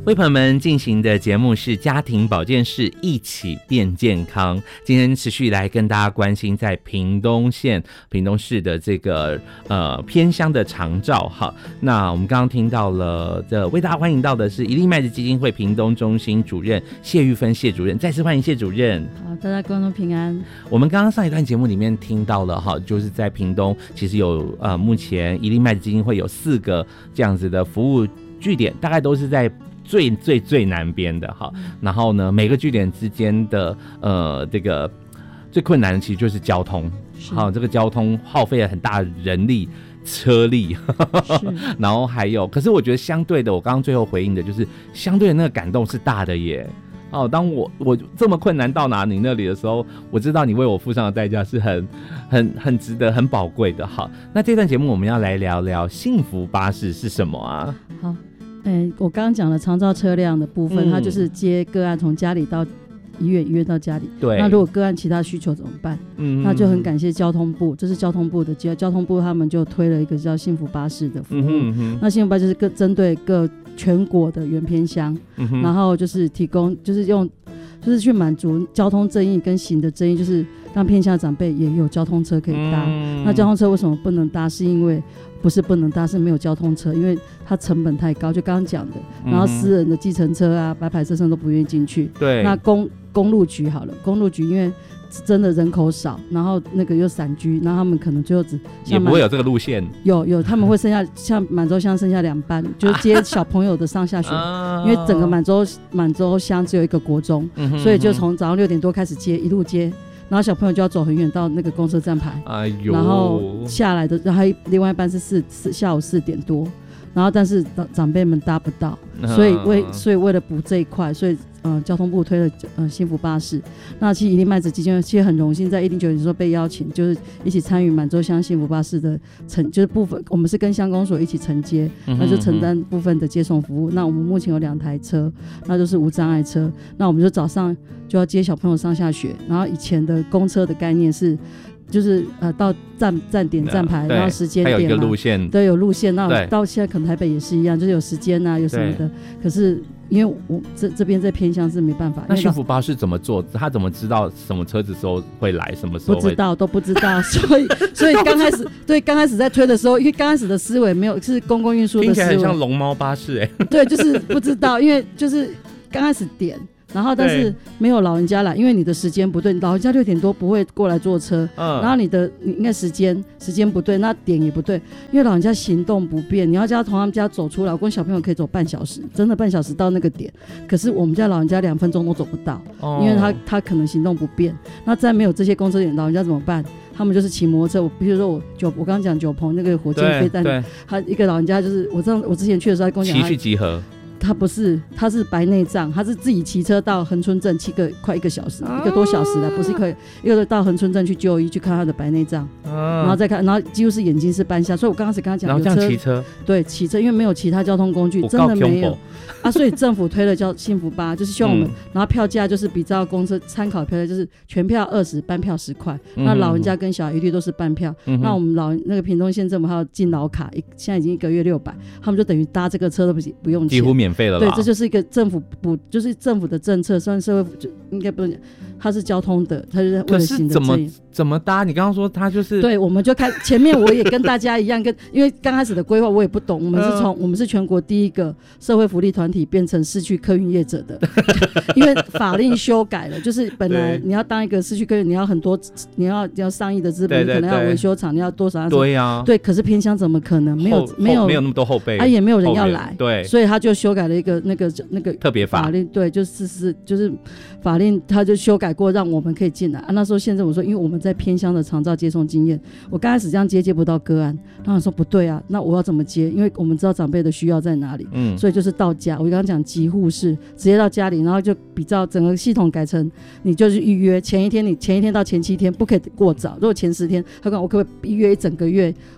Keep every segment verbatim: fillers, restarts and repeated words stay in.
为朋友们进行的节目是家庭保健室，一起变健康。今天持续来跟大家关心在屏东县屏东市的这个呃偏乡的长照哈。那我们刚刚听到了这为大家欢迎到的是一粒麦子基金会屏东中心主任谢玉芬谢主任，再次欢迎谢主任。 好，大家观众平安。 我们刚刚上一段节目里面听到了哈，就是在屏东其实有呃目前一粒麦子基金会有四个这样子的服务据点，大概都是在最最最南边的哈，然后呢，每个据点之间的呃这个最困难的其实就是交通，好，这个交通耗费了很大的人力、车力，然后还有，可是我觉得相对的，我刚刚最后回应的就是相对的那个感动是大的耶。哦，当我我这么困难到达你那里的时候，我知道你为我付上的代价是很很很值得、很宝贵的。好，那这段节目我们要来聊聊幸福巴士是什么啊？ 好。欸、我刚刚讲了长照车辆的部分、嗯、它就是接个案从家里到医院，医院到家里。对，那如果个案其他需求怎么办？嗯，那就很感谢交通部，这是交通部的交通部他们就推了一个叫幸福巴士的服务。嗯嗯、那幸福巴士就是各针对各全国的原偏乡、嗯，然后就是提供，就是用，就是去满足交通争议跟行的争议，就是让偏乡长辈也有交通车可以搭。嗯、那交通车为什么不能搭？是因为不是不能搭，是没有交通车，因为它成本太高，就刚刚讲的。然后私人的计程车啊、白牌车商都不愿意进去。对。那公公路局好了，公路局因为真的人口少，然后那个又散居，然后他们可能最后只也不会有这个路线。有有，他们会剩下像满洲乡剩下两班，就是接小朋友的上下学，啊、因为整个满洲满洲乡只有一个国中，嗯、所以就从早上六点多开始接，一路接。然后小朋友就要走很远到那个公车站牌，哎呦，然后下来的，然后另外一班是四四下午四点多，然后但是长辈们搭不到，所以为所以为了补这一块，所以呃交通部推了呃幸福巴士。那其实一粒麦子基金会其实很荣幸在一零九年的时候被邀请，就是一起参与满洲乡幸福巴士的承，就是部分我们是跟乡公所一起承接，那就承担部分的接送服务。那我们目前有两台车，那就是无障碍车，那我们就早上就要接小朋友上下学，然后以前的公车的概念是就是呃到站站点站牌，然后时间点嘛，还有一个路线，对，有路线。那到现在可能台北也是一样，就是有时间啊，有什么的。可是因为我这这边在偏乡是没办法。 那幸福巴士怎么做？他怎么知道什么车子时候会来，什么时候会？ 不知道，都不知道。所以所以刚开始对刚开始在推的时候，因为刚开始的思维没有是公共运输的思维， 听起来很像龙猫巴士哎、欸。 对，就是不知道，因为就是刚开始点。然后但是没有老人家来，因为你的时间不对，老人家六点多不会过来坐车、嗯、然后你的你应该时间时间不对，那点也不对，因为老人家行动不便，你要叫他从他们家走出来，我跟小朋友可以走半小时，真的半小时到那个点，可是我们家老人家两分钟都走不到、哦、因为他他可能行动不便。那再没有这些公车点，老人家怎么办？他们就是骑摩托车。我比如说我九我刚刚讲九鹏那个火箭飞弹，他一个老人家就是我这样，我之前去的时候他跟我讲骑去集合， 他不是，他是白内障，他是自己骑车到恒春镇，骑个快一个小时、啊，一个多小时了，不是可以，一个到恒春镇去就医去看他的白内障、啊，然后再看，然后几乎是眼睛是半瞎，所以我刚开始跟他讲， 然后这样骑车， 对，骑车，因为没有其他交通工具，真的没有啊，所以政府推了叫幸福巴，就是希望我们，嗯、然后票价就是比照公车参考票价，就是全票二十，半票十块，那老人家跟小孩一律都是半票，嗯、那我们老那个屏东县政府还有进劳卡，现在已经一个月六百，他们就等于搭这个车都不不用钱， 几乎免费了啦。 对，这就是一个政府补，就是政府的政策，算社会就应该不能讲，它是交通的，它就是为了行的正义。可是怎么怎么搭？你刚刚说它就是， 对，我们就开前面我也跟大家一样，跟因为刚开始的规划我也不懂，我们是从、嗯、我们是全国第一个社会福利团体变成市区客运业者的，因为法令修改了，就是本来你要当一个市区客运，你要很多，你要你要上亿的资本，你可能要维修厂，你要多少？ 对呀、啊， 对，可是偏乡怎么可能没有没有没有那么多后备， 啊也没有人要来， 对， 所以他就修改了一个那个那个特别法令，对，就是是就是法令，他就修改过，让我们可以进来啊。那时候县政府说，因为我们在偏乡的长照接送经验，我刚开始这样接接不到个案，然后说不对啊，那我要怎么接？因为我们知道长辈的需要在哪里，嗯，所以就是到家，我刚刚讲急护室，直接到家里，然后就比照整个系统改成，你就是预约前一天，你前一天到前七天不可以过早，如果前十天，他讲我可不可以预约一整个月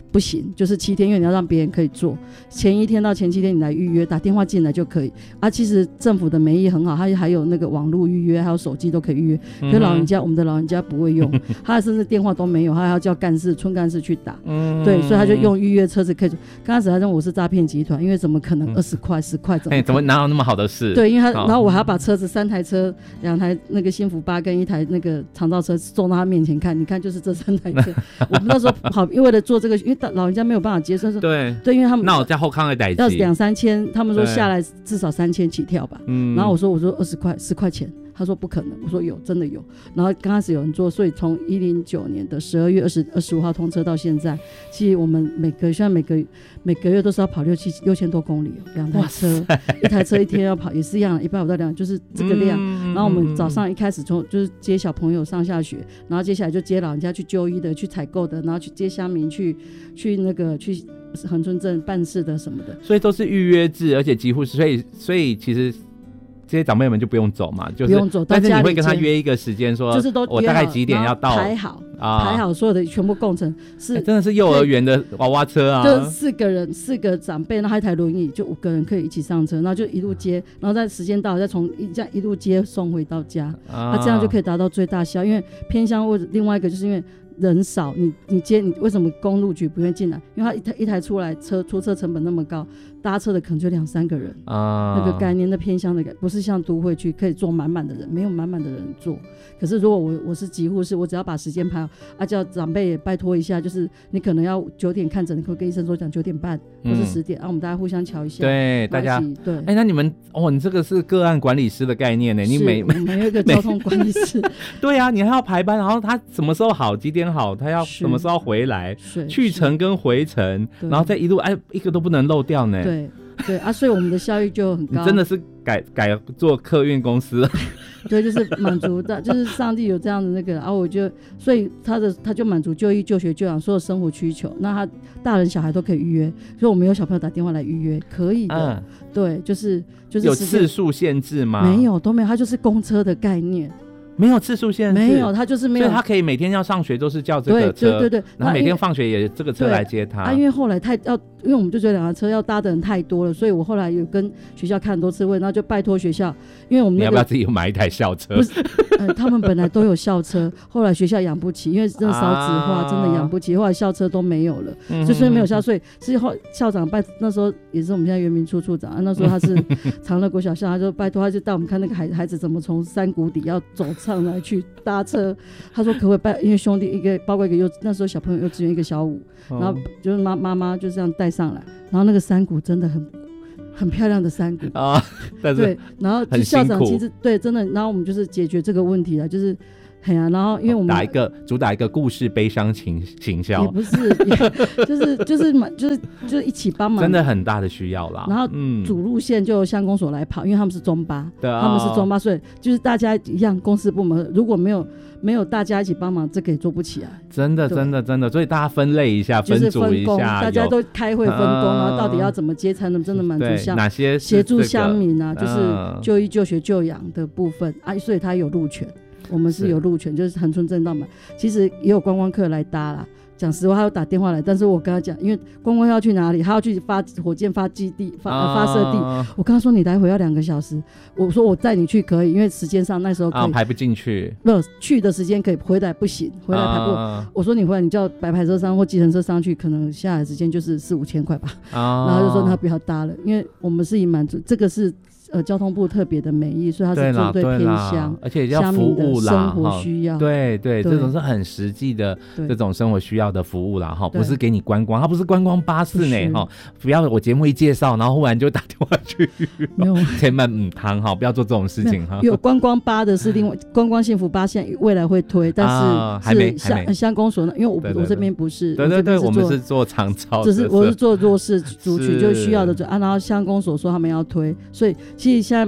不行，就是七天，因为你要让别人可以做，前一天到前七天你来预约，打电话进来就可以啊。其实政府的媒意很好，它还有那个网络预约，还有手机都可以预约。可是老人家，我们的老人家不会用，他甚至电话都没有，他还要叫干事、村干事去打。嗯，对，所以他就用预约车子可以。刚开始他认为我是诈骗集团，因为怎么可能二十块、十块怎么？哎， 怎么哪有那么好的事？ 对，因为他，然后我还要把车子三台车，两台那个幸福巴跟一台那个长照车送到他面前看，你看就是这三台车。我们那时候好，为了做这个，因为老人家没有办法接受， 对对，因为他们那我在后康的代要两三千，他们说下来至少三千起跳吧。嗯，然后我说我说二十块十块钱，他说不可能，我说有，真的有。然后刚开始有人做，所以从一零九年的十二月二十二十五号通车到现在，其实我们每个现在每个每个月都是要跑六七六千多公里，两台车，一台车一天要跑也是一样，一百五到两，就是这个量。嗯、然后我们早上一开始从就是接小朋友上下学，然后接下来就接老人家去就医的、去采购的，然后去接乡民去去那个去恒春镇办事的什么的， 所以都是预约制，而且几乎是所以所以其实。这些长辈们就不用走嘛，就是不用走， 但是你会跟他约一个时间说， 就是都我大概几点要到， 排好、啊、排好所有的全部工程是、 欸、真的是幼儿园的娃娃车啊， 就四个人四个长辈，然后一台轮椅，就五个人可以一起上车，然后就一路接，然后在时间到了再从这样一路接送回到家，啊，啊这样就可以达到最大效。因为偏乡或者另外一个就是因为人少，你你接你为什么公路局不愿意进来？因为他一台一台出来车出车成本那么高，搭车的可能就两三个人啊，那个概念的偏乡的，不是像都会区可以坐满满的人，没有满满的人坐。可是如果我我是急护士，我只要把时间排好，啊叫长辈也拜托一下，就是你可能要九点看诊，你可以跟医生说讲九点半或是十点、嗯、啊，我们大家互相瞧一下， 对大家对。 哎、欸，那你们哦，你这个是个案管理师的概念呢？你每我们有一个交通管理师， 对啊，你还要排班，然后他什么时候好几点好，他要什么时候回来，去程跟回程，然后再一路哎一个都不能漏掉呢。 对对啊，所以我们的效率就很高。 你真的是改改做客运公司了。 对，就是满足的，就是上帝有这样的那个，然、啊、后我就，所以他的他就满足就医、就学、就养所有生活需求。那他大人小孩都可以预约，所以我们有小朋友打电话来预约，可以的。嗯、对，就是就是有次数限制吗？ 没有，都没有，它就是公车的概念。 没有次数限制， 没有，他就是没有， 所以他可以每天要上学都是叫这个车， 对对对对， 然后每天放学也这个车来接他。 啊，因为后来太要，因为我们就觉得两个车要搭的人太多了，所以我后来有跟学校看很多次位，然后就拜托学校，因为我们、那个、 你要不要自己买一台校车？ 不是，呃，他们本来都有校车，后来学校养不起，因为真的少子化，真的养不起，后来校车都没有了，嗯、就是没有校，所以是后校长拜那时候也是我们现在原民处处长，那时候他是长乐国小校，他就拜托他就带我们看那个孩孩子怎么从山谷底要走上来去。搭车，他说可不可以拜？因为兄弟一个包括一个幼，那时候小朋友幼稚园一个小五，然后就是妈妈妈就这样带上来，然后那个山谷真的很很漂亮的山谷啊，对，然后校长其实对真的，然后我们就是解决这个问题了，就是。哎呀、啊，然后因为我们打一个主打一个故事悲伤行行销， 也不是，也就是就是就是就是一起帮忙， 真的很大的需要啦。 然后主路线就由乡公所来跑，因为他们是中巴，对、啊，他们是中巴，所以就是大家一样，公司部门如果没有没有大家一起帮忙，这个也做不起来。 真的真的真的，所以大家分类一下， 就是分组一下， 大家都开会分工，嗯、然后到底要怎么接才能真的满足乡哪些协助乡民啊，就是就医就学就养的部分啊，所以他有路权。我们是有路权，就是恒春镇到满，其实也有观光客来搭啦。讲实话，他有打电话来，但是我跟他讲，因为观光要去哪里，他要去发火箭发基地、发、啊、发射地。我跟他说，你来回要两个小时。我说我带你去可以，因为时间上那时候可以、啊、 排不进去。 不，去的时间可以，回来不行，回来排不。啊、我说你回来，你叫白牌车上或计程车上去，可能下来时间就是四五千块吧。啊、然后就说他不要搭了，因为我们是以满足这个是。呃，交通部特别的美意，所以它是针对偏乡， 而且要服务啦， 生活需要， 对 对, 对，这种是很实际的这种生活需要的服务啦，哈，不是给你观光，它不是观光巴士呢，哈，不要我节目一介绍，然后忽然就打电话去，没有，千万唔汤哈，不要做这种事情哈。 有观光巴的是另外观光幸福巴，现在未来会推，但是、啊、 还没乡乡公所呢，因为我对对对我这边不是， 对对对，我, 我们是做长照， 只是我是做弱势族群，就需要的啊，然后乡公所说他们要推，所以其实现在。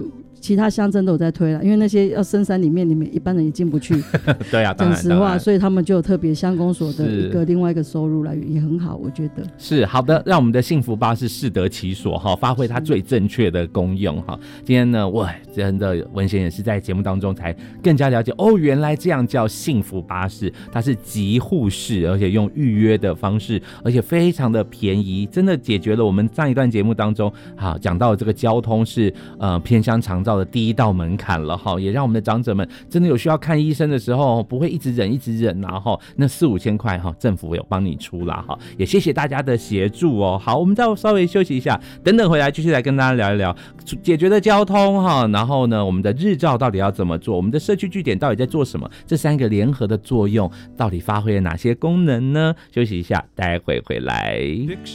其他乡镇都有在推了，因为那些要深山里面，你们一般人也进不去。 对啊， 讲实话，所以他们就有特别乡公所的一个另外一个收入来源，也很好，我觉得是好的。让我们的幸福巴士适得其所哈，发挥它最正确的功用哈。今天呢，哇，真的文贤也是在节目当中才更加了解哦，原来这样叫幸福巴士，它是集户式，而且用预约的方式，而且非常的便宜，真的解决了我们上一段节目当中好讲到的这个交通是呃偏乡长照的第一道门槛了哈，也让我们的长者们真的有需要看医生的时候不会一直忍一直忍，然后那四五千块哈，政府有帮你出啦哈，也谢谢大家的协助哦。好，我们再稍微休息一下，等等回来继续来跟大家聊一聊解决的交通哈，然后呢，我们的日照到底要怎么做，我们的社区据点到底在做什么，这三个联合的作用到底发挥了哪些功能呢？休息一下，待会回来。